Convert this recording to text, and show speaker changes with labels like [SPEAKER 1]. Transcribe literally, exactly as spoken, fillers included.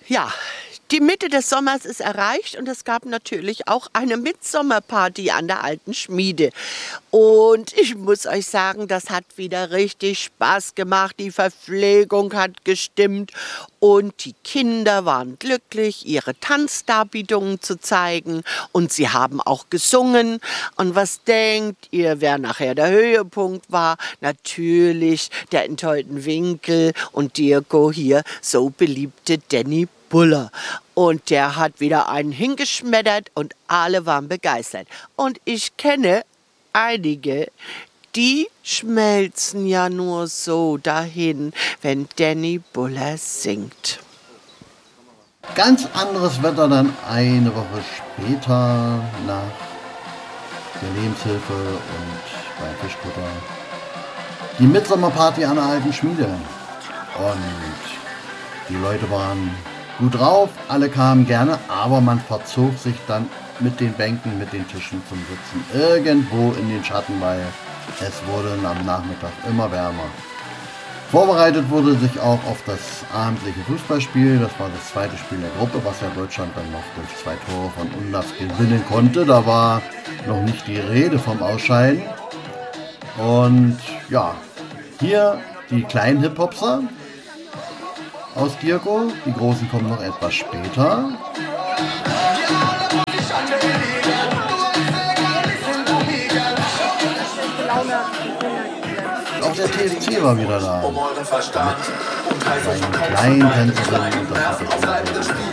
[SPEAKER 1] Ja, die Mitte des Sommers ist erreicht und es gab natürlich auch eine Mitsommerparty an der alten Schmiede. Und ich muss euch sagen, das hat wieder richtig Spaß gemacht. Die Verpflegung hat gestimmt und die Kinder waren glücklich, ihre Tanzdarbietungen zu zeigen. Und sie haben auch gesungen. Und was denkt ihr, wer nachher der Höhepunkt war? Natürlich der in Teutenwinkel und Dirko hier, so beliebte Danny Buller. Und der hat wieder einen hingeschmettert und alle waren begeistert. Und ich kenne einige, die schmelzen ja nur so dahin, wenn Danny Buller singt.
[SPEAKER 2] Ganz anderes Wetter dann eine Woche später nach der Lebenshilfe und beim Fischkutter. Die Mitsommerparty an der alten Schmiede. Und die Leute waren gut drauf, alle kamen gerne, aber man verzog sich dann mit den Bänken, mit den Tischen zum Sitzen irgendwo in den Schatten, weil es wurde am Nachmittag immer wärmer. Vorbereitet wurde sich auch auf das abendliche Fußballspiel. Das war das zweite Spiel der Gruppe, was ja Deutschland dann noch durch zwei Tore von Undas gewinnen konnte. Da war noch nicht die Rede vom Ausscheiden. Und ja, hier die kleinen Hip-Hopser aus Dirko. Die großen kommen noch etwas später. Auch der T F C war wieder da. Mit seinen kleinen Tänzerinnen und das hat